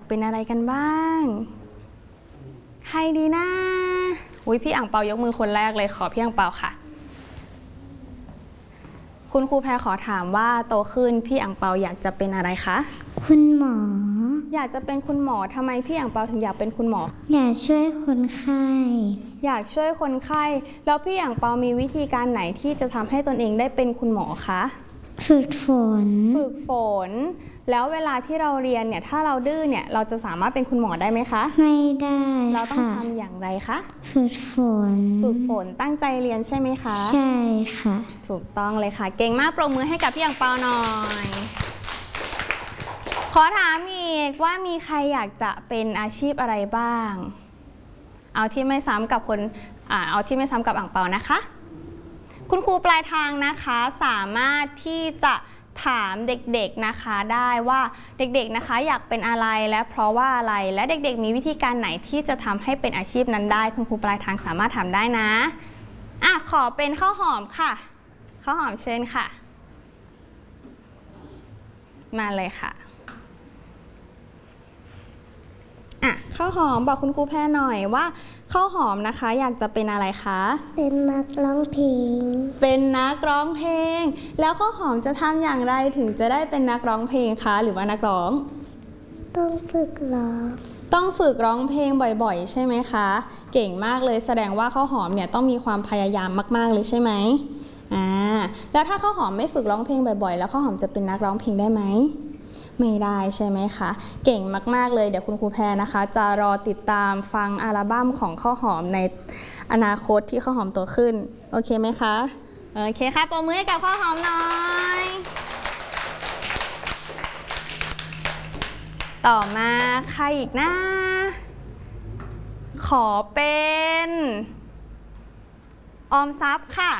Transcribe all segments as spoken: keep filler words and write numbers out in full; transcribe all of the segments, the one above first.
เป็นอะไรกันบ้างใครดีนะอุ้ยพี่อ่างเปายกมือคนแรกเลยขอพี่อ่างเปาค่ะคุณครูแพรขอถามว่าโตขึ้นพี่อ่างเปาอยากจะเป็นอะไรคะคุณหมออยากจะเป็นคุณหมอทำไมพี่อ่างเปาถึงอยากเป็นคุณหมออยากช่วยคนไข้อยากช่วยคนไข้แล้วพี่อ่างเปามีวิธีการไหนที่จะทำให้ตนเองได้เป็นคุณหมอคะฝึกฝนฝึกฝนแล้วเวลาที่เราเรียนเนี่ยถ้าเราดื้อเนี่ยเราจะสามารถเป็นคุณหมอได้ไหมคะไม่ได้เราต้องทำอย่างไรคะฝึกฝนฝึกฝนตั้งใจเรียนใช่ไหมคะใช่ค่ะถูกต้องเลยค่ะเก่งมากปรบมือให้กับพี่อ่างเปาหน่อยขอถามอีกว่ามีใครอยากจะเป็นอาชีพอะไรบ้างเอาที่ไม่ซ้ำกับคนอ่าเอาที่ไม่ซ้ำกับอ่างเปานะคะคุณครูปลายทางนะคะสามารถที่จะถามเด็กๆนะคะได้ว่าเด็กๆนะคะอยากเป็นอะไรและเพราะว่าอะไรและเด็กๆมีวิธีการไหนที่จะทำให้เป็นอาชีพนั้นได้คุณครูปลายทางสามารถทำได้นะอ่ะขอเป็นข้าวหอมค่ะข้าวหอมเชิญค่ะมาเลยค่ะอ่ะข้าวหอมบอกคุณครูแพรหน่อยว่าข้าวหอมนะคะอยากจะเป็นอะไรคะเป็นนักร้องเพลงเป็นนักร้องเพลงแล้วข้าวหอมจะทำอย่างไรถึงจะได้เป็นนักร้องเพลงคะหรือว่านักร้องต้องฝึกร้องต้องฝึกร้องเพลงบ่อยๆใช่ไหมคะเก่งมากเลยแสดงว่าข้าวหอมเนี่ยต้องมีความพยายามมากๆเลยใช่ไหมอ่าแล้วถ้าข้าวหอมไม่ฝึกร้องเพลงบ่อยๆแล้วข้าวหอมจะเป็นนักร้องเพลงได้ไหมไม่ได้ใช่ไหมคะเก่งมากๆเลยเดี๋ยวคุณครูแพรนะคะจะรอติดตามฟังอัลบั้มของข้าวหอมในอนาคตที่ข้าวหอมโตขึ้นโอเคไหมคะโอเคค่ะปรบมือให้กับข้าวหอมหน่อยต่อมาใครอีกนะขอเป็นออมทรัพย์ค่ะ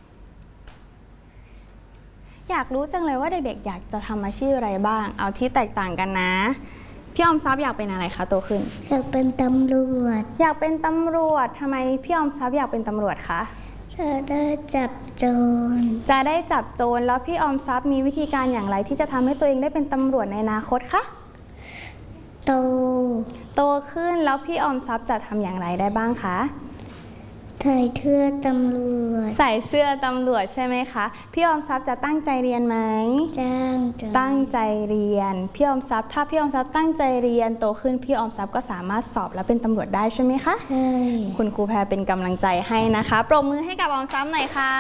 อยากรู้จังเลยว่าเด็กๆอยากจะทำอาชีพอะไรบ้างเอาที่แตกต่างกันนะพี่ออมทรัพย์อยากเป็นอะไรคะโตขึ้นอยากเป็นตำรวจอยากเป็นตำรวจทำไมพี่ออมทรัพย์อยากเป็นตำรวจคะจะได้จับโจรจะได้จับโจรแล้วพี่ออมทรัพย์มีวิธีการอย่างไรที่จะทำให้ตัวเองได้เป็นตำรวจในอนาคตคะโตโตขึ้นแล้วพี่ออมทรัพย์จะทำอย่างไรได้บ้างคะใส่เสื้อตำรวจใส่เสื้อตำรวจใช่ไหมคะพี่ออมทรัพย์จะตั้งใจเรียนไหมตั้งใจตั้งใจเรียนพี่ออมทรัพย์ถ้าพี่ออมทรัพย์ตั้งใจเรียนโตขึ้นพี่ออมทรัพย์ก็สามารถสอบและเป็นตำรวจได้ใช่ไหมคะใช่คุณครูแพรเป็นกำลังใจให้นะคะปรบมือให้กับออมทรัพย์หน่อยค่ะ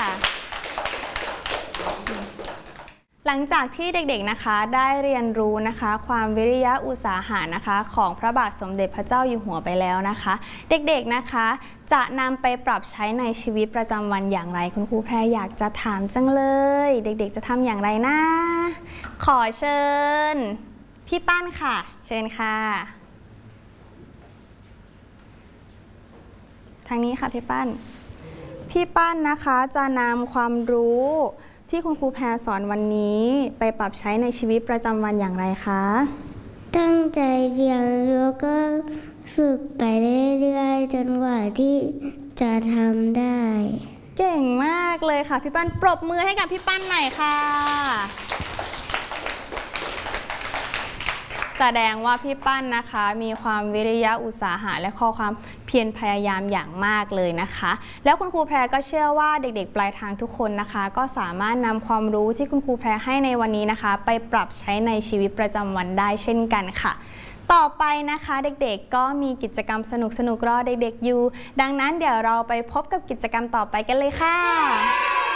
หลังจากที่เด็กๆนะคะได้เรียนรู้นะคะความวิริยะอุตสาหะนะคะของพระบาทสมเด็จพระเจ้าอยู่หัวไปแล้วนะคะเด็กๆนะคะจะนำไปปรับใช้ในชีวิตประจำวันอย่างไรคุณครูแพรอยากจะถามจังเลยเด็กๆจะทำอย่างไรนะขอเชิญพี่ปั้นค่ะเชิญค่ะทางนี้ค่ะพี่ปั้นพี่ปั้นนะคะจะนำความรู้ที่คุณครูแพรสอนวันนี้ไปปรับใช้ในชีวิตประจำวันอย่างไรคะตั้งใจเรียนแล้วก็ฝึกไปเรื่อยๆจนกว่าที่จะทำได้เก่งมากเลยค่ะพี่ปั้นปรบมือให้กับพี่ปั้นหน่อยค่ะแสดงว่าพี่ปั้นนะคะมีความวิริยะอุตสาหะและข้อความเพียรพยายามอย่างมากเลยนะคะแล้วคุณครูแพรก็เชื่อว่าเด็กๆปลายทางทุกคนนะคะก็สามารถนำความรู้ที่คุณครูแพรให้ในวันนี้นะคะไปปรับใช้ในชีวิตประจำวันได้เช่นกันค่ะต่อไปนะคะเด็กๆก็มีกิจกรรมสนุกๆรอเด็กๆอยู่ดังนั้นเดี๋ยวเราไปพบกับกิจกรรมต่อไปกันเลยค่ะ